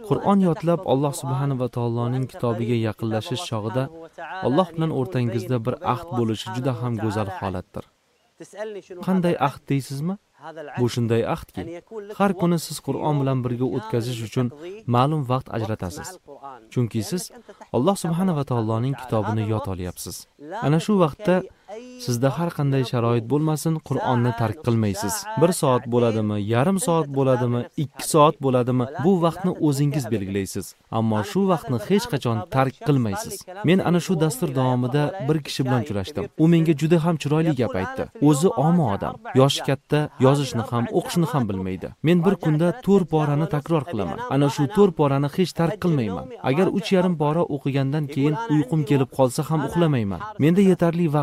Qur'on yodlab Alloh subhanahu va taoloning kitobiga yaqinlashish chog'ida Alloh bilan o'rtangizda bir ahd bo'lishi juda ham go'zal holatdir. Qanday ahd deysizmi? Bu shunday ahdki, har kuni siz Qur'on bilan birga o'tkazish uchun ma'lum vaqt ajratasiz. Chunki siz Alloh subhanahu va taoloning kitobini yod olyapsiz. Ana shu vaqtda sizda har qanday sharoit bo'lmasin, Qur'onni tark qilmaysiz. 1 soat bo'ladimi, yarim soat bo'ladimi, 2 soat bo'ladimi, bu vaqtni o'zingiz belgilaysiz. Ammo shu vaqtni hech qachon tark qilmaysiz. Men ana shu dastur davomida bir kishi bilan uchrashdim. U menga juda ham chiroyli gap aytdi. O'zi omi odam, yoshi katta, yozishni ham, o'qishni ham bilmaydi. Men bir kunda 4 porani takror qilaman. Ana shu 4 porani hech tark qilmayman. Agar 3,5 pora o'qigandan keyin uyqum kelib qolsa ham uxlamayman. Menda yetarli vaqt